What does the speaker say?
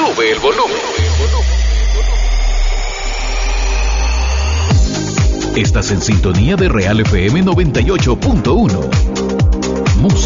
sube el volumen. Estás en sintonía de Real FM 98.1.